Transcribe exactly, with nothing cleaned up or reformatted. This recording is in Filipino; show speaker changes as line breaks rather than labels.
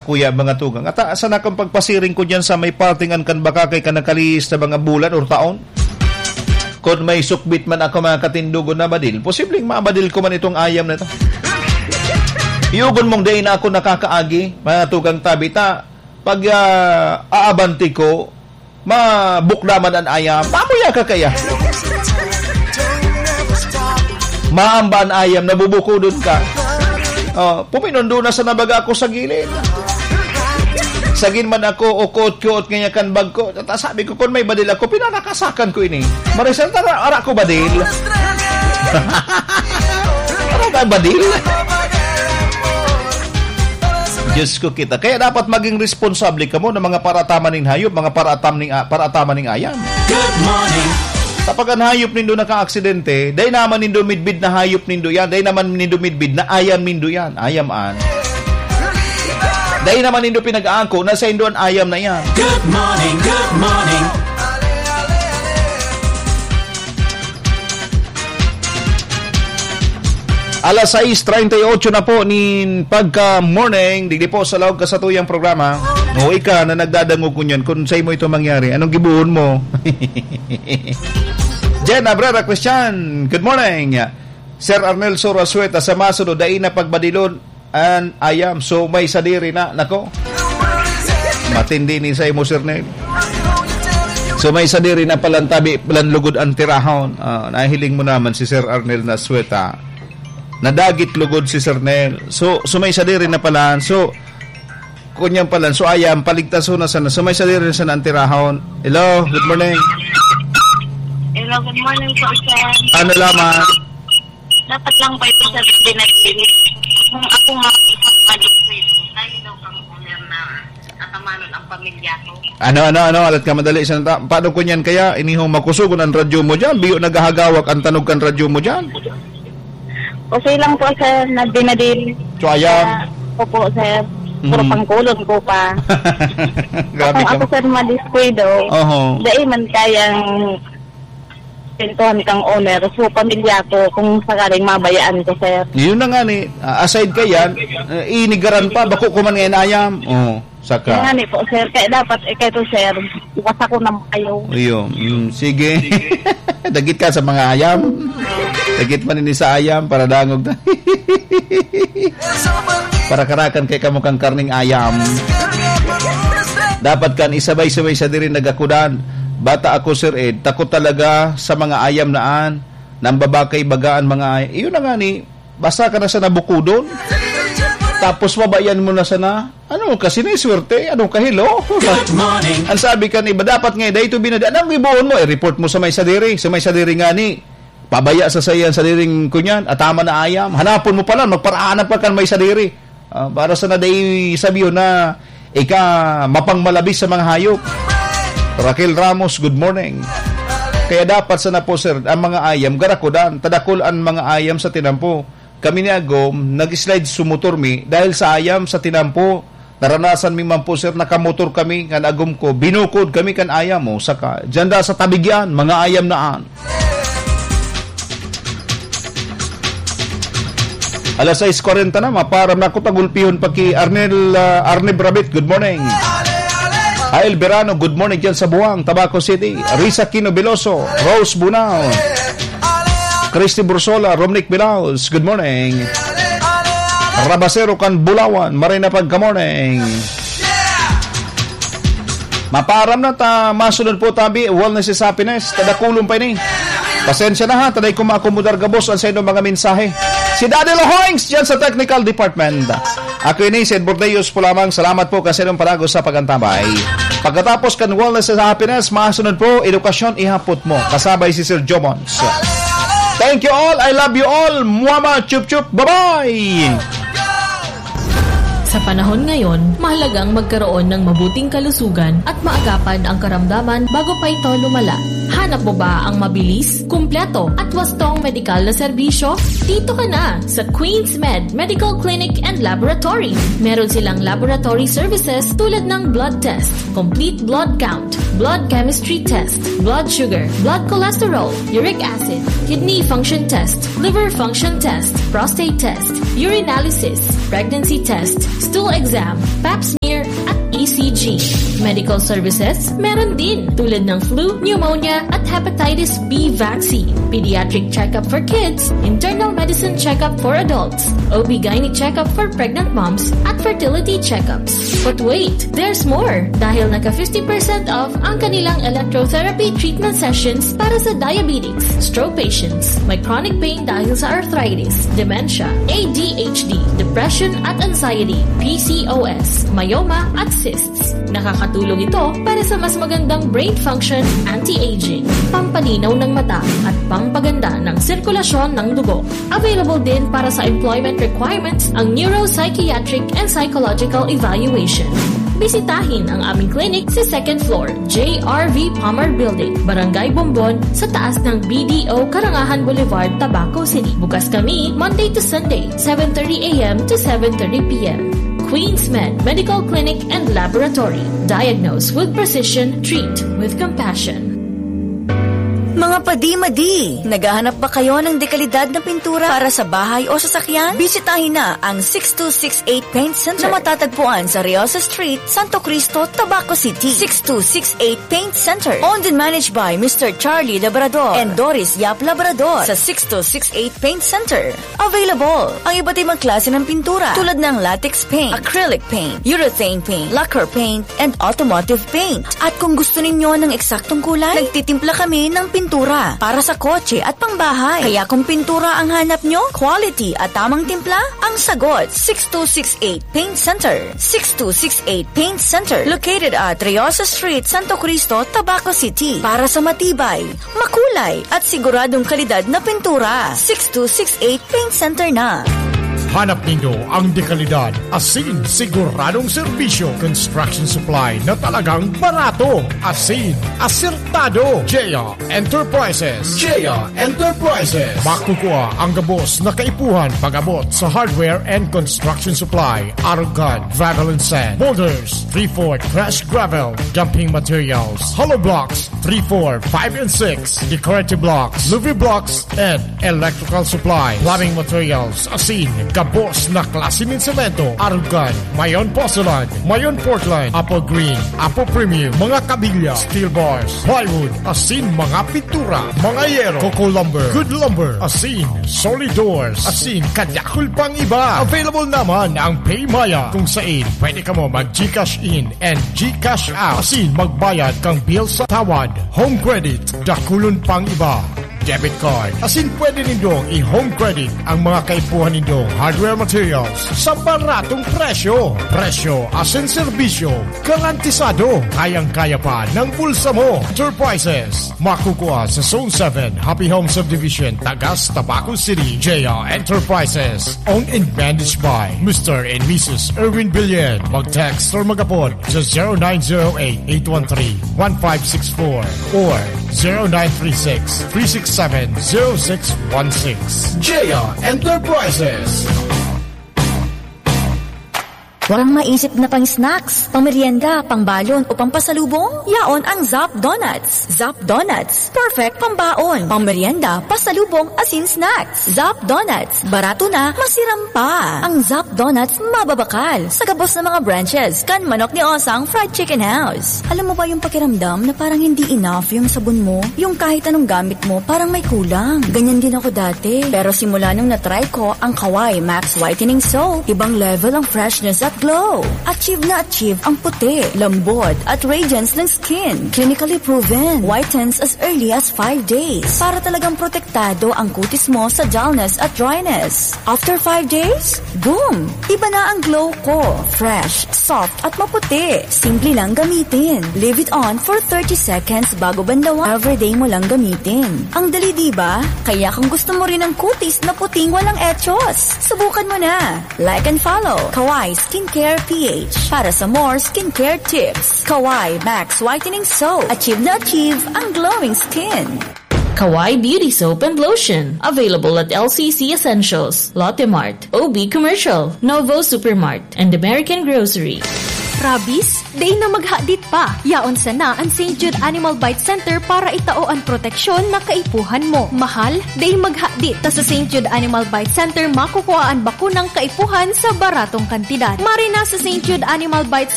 kuya mga tugang. At asa na kang pagpasiring ko dyan sa may partingan kan baka kay kanakalis na mga bulan or taon? Kung may sukbit man ako mga katindugon na badil, posibleng mabadil ko man itong ayam na ito. Yugon mong day na ako nakakaagi, mga tugang tabi, ta, pag uh, aabanti ko, mabukdaman ang ayam, pamuya ka kaya? Maamba ang ayam, nabubukudon ka. Uh, puminundo na sa nabaga ako sa gilid. Sagin man ako, ukot-kuot ngayon kan bag ko. At sabi ko, kung may badil ako, pinakakasakan ko ini. Marisal, tara, ara ko badil. Ara ka badil? Diyos ko kita. Kaya dapat maging responsable ka mo ng mga parataman ng hayop, mga paratam ning, parataman ng ayam.
Good morning.
Kapag ang hayop nindo naka-aksidente, day naman nindo midbid na hayop nindo yan, day naman nindo midbid na ayam nindo yan, ayam an. Day naman nindo pinag-aangko na sa indo ang ayam na yan.
Good morning, good morning.
Alas sais treinta y ocho na po nin pagka-morning, digdi po sa loob kasatuyang programa. O ika na nagdadangog ko niyan, kung sa'yo mo ito mangyari, anong gibuhon mo? Jen Abrera, question. Good morning. Sir Arnel Sorasueta, sa masunod, dahi na pagbadilon an ayam, so may sadiri na, nako. Matindi ni sa'yo mo, Sir Nel. So may sadiri na palantabi, palanlugod ang tirahon. Uh, nahiling mo naman si Sir Arnel na Sueta. Nadagit lugod si Sir Nel. So, so may sadiri na pala. So, kunyang pala. So, ayam, paligtas ho na sana. So, may sadiri na sana ang tirahon. Hello, good morning.
Hello, good morning po, sir.
Ano lamang?
Dapat lang pa ito sa binagin. Kung ako makikisang malikwid, tayo daw kang owner na atamanon ang pamilya ko.
Ano, ano, ano, alat ka madali. Ta- paano ko niyan kaya? Inihong makusugon ang radyo mo dyan. Biyo nagahagawak ang tanog kan radyo mo dyan.
Kasi lang po, sir, na binadil.
So, ayam.
Uh, Opo, sir. Puro mm-hmm. pangkulon ko pa.
Grabe
kung
ka.
ako, sir, maliskwido,
uh-huh.
dahil man kayang pintuhan kang owner. So, pamilya ko, kung sakaling mabayaan ko, sir.
Yun na nga ni, uh, aside ka yan, uh, inigaran pa, bako ko man ngayon ayam. Oo, oh, saka.
Yan nga ni po, sir. Kaya dapat, eh, kayo, sir, bukas ako na kayo.
Ayun, mm, sige. Dagit ka sa mga ayam. Dagit man ini sa ayam para dangog na. Para karakan kay kamukhang karning ayam. Dapat kan isabay-sabay sa diri nagakudan. Bata ako, Sir Ed, takot talaga sa mga ayam naan. Nang babakay bagaan mga ayam. Iyon na nga ni, basta ka na sa nabukudon. Tapos mabayan mo na sana. Ano, kasi na swerte. Ano, kahilo?
Good morning.
Ang sabi ka ni, ba dapat nga, dahito binada. Anong ibuon mo? I-report mo sa may sadiri. Sa may sadiri nga ni. Pabaya sa sayan sa diring kunyan. Atama na ayam. Hanapon mo pala. Magparaanan pa kan may sadiri. Uh, para sa naday sabiyo na ika mapangmalabis sa mga hayop. Raquel Ramos, good morning. Kaya dapat sana po, sir, ang mga ayam, garakudan. Tadakol ang mga ayam sa tinampo. Kami ni Agom, nag-slide sumutor mi dahil sa ayam sa tinampo. Naranasan mi man po, sir, nakamotor kami kan Agom ko. Binukod kami kan ayam mo. Saka, dyan da sa tabigyan, mga ayam naan. Alas sais kuwarenta na, maparam na ako tagulpihon pa ki Arnel, uh, Arneb Rabit, good morning. Ael Verano, good morning dyan sa Buwang, Tabaco City. Risa Quino Veloso, Rose Bunao, Christy Bursola, Romnick Bilaos, good morning. Rabasero kan Bulawan, Marina Pagka morning. Maparam na ta, masunod po tabi, wellness is happiness, tadakulong pa ini. Pasensya na ha, taday ko maakomodar gabos ang sa inyo mga mensahe. Si Daddy Lohoings dyan sa Technical Department. Ako ini, Sid Bordeos po lamang. Salamat po kasi nung palagos sa pagantambay. Pagkatapos kan wellness and happiness, masunod po, edukasyon ihapot mo. Kasabay si Sir Jomons. Thank you all. I love you all. Mwama, chup chup. Bye-bye.
Sa panahon ngayon, mahalagang magkaroon ng mabuting kalusugan at maagapan ang karamdaman bago pa ito lumala. Hanap mo ba ang mabilis, kumpleto at wastong medikal na serbisyo? Dito ka na sa Queen's Med Medical Clinic and Laboratory. Meron silang laboratory services tulad ng blood test, complete blood count, blood chemistry test, blood sugar, blood cholesterol, uric acid, kidney function test, liver function test, prostate test, urinalysis, pregnancy test, stool exam, pap smear C G. Medical services, meron din, tulad ng flu, pneumonia, at hepatitis B vaccine. Pediatric checkup for kids, internal medicine checkup for adults, O B-G Y N checkup for pregnant moms, at fertility checkups. But wait, there's more! Dahil naka fifty percent off ang kanilang electrotherapy treatment sessions para sa diabetics, stroke patients, may chronic pain dahil sa arthritis, dementia, A D H D, depression at anxiety, P C O S, myoma at cysts. Nakakatulong ito para sa mas magandang brain function, anti-aging, pampalinaw ng mata at pampaganda ng sirkulasyon ng dugo. Available din para sa employment requirements ang neuropsychiatric and psychological evaluation. Bisitahin ang aming clinic sa second floor, J R V Palmer Building, Barangay Bombon, sa taas ng B D O Karangahan Boulevard, Tabaco City. Bukas kami Monday to Sunday, seven thirty a m to seven thirty p m Queen's Med Medical Clinic and Laboratory. Diagnose with precision, treat with compassion.
Mga padi-madi, naghahanap ba kayo ng dekalidad na pintura para sa bahay o sasakyan? Bisitahin na ang six two six eight Paint Center na matatagpuan sa Riosa Street, Santo Cristo, Tabaco City. six two six eight Paint Center, owned and managed by Mister Charlie Labrador and Doris Yap Labrador sa six two six eight Paint Center. Available ang iba't ibang klase ng pintura tulad ng latex paint, acrylic paint, urethane paint, lacquer paint, and automotive paint. At kung gusto ninyo ng eksaktong kulay, nagtitimpla kami ng pintura para sa kotse at pangbahay. Kaya kung pintura ang hanap nyo, quality at tamang timpla ang sagot. six two six eight Paint Center. six two six eight Paint Center, located at Riosa Street, Santo Cristo, Tabaco City. Para sa matibay, makulay at siguradong kalidad na pintura, six two six eight Paint Center na.
Hanap nindo ang dekalidad, asin, siguradong serbisyo, construction supply na talagang barato, asin, asertado. Jaya Enterprises. Jaya Enterprises. Makukuha ang gabos na kaipuhan pag-abot sa hardware and construction supply, arugad, gravel and sand, boulders, three four crash gravel, dumping materials, hollow blocks, three four, five and six, decorative blocks, Louis blocks, and electrical supply, plumbing materials, asin, gabos na klase ng semento, arugad, mayon porcelain, mayon Portland, apple green, apple premium, mga kabilya, steel bars, plywood, asin, mga pintura, mga yero, coco lumber, good lumber, asin, solid doors, asin, kadyakul pang iba. Available naman ang Paymaya kung saan pwede ka mo mag-Gcash in and Gcash out, asin, magbayad kang bill sa tawad, home credit, dakulon pang iba. Debit card. Asin pwede nindong i-home credit ang mga kaipuhan nindong hardware materials sa baratong presyo. Presyo, asin serbisyo, garantisado. Kayang-kaya pa ng bulsa mo. Enterprises. Makukuha sa Zone seven, Happy Home Subdivision, Tagas, Tabaco City. Jaya Enterprises. Owned and managed by Mister and Missus Erwin Billion. Mag-text or mag-apod sa zero nine zero eight, eight one three, one five six four or zero nine three six, three six seven, zero six one six. Jaya Enterprises.
Walang maisip na pang snacks, pang merienda, pang balon o pang pasalubong? Yaon ang Zap Donuts. Zap Donuts, perfect pang baon, pang merienda, pasalubong, asin snacks. Zap Donuts, barato na, masiram pa. Ang Zap Donuts, mababakal sa gabos ng mga branches kan Manok ni Osang Fried Chicken House. Alam mo ba yung pakiramdam na parang hindi enough yung sabon mo? Yung kahit anong gamit mo, parang may kulang. Ganyan din ako dati. Pero simula nung natry ko ang Kawai Max Whitening Soap, ibang level ang freshness at glow. Achieve na achieve ang puti, lambot at radiance ng skin. Clinically proven. Whitens as early as five days. Para talagang protektado ang kutis mo sa dullness at dryness. After five days, boom! Iba na ang glow ko. Fresh, soft at maputi. Simple lang gamitin. Leave it on for thirty seconds bago bandawan. Everyday mo lang gamitin. Ang dali diba? Kaya kung gusto mo rin ng kutis na puting walang etchos, subukan mo na. Like and follow Kawai Skin Care P H para sa more skincare tips. Kawai Max Whitening Soap. Achieve na achieve ang glowing skin.
Kawai Beauty Soap and Lotion. Available at L C C Essentials, Lotte Mart, O B Commercial, Novo Supermart, and American Grocery.
Rabies? Day na maghadit pa. Yaon sana ang Saint Jude Animal Bite Center para itao ang proteksyon na kaipuhan mo. Mahal? Day maghadit ta sa Saint Jude Animal Bite Center makukuha ang bakunang kaipuhan sa baratong kantidad. Marina sa Saint Jude Animal Bite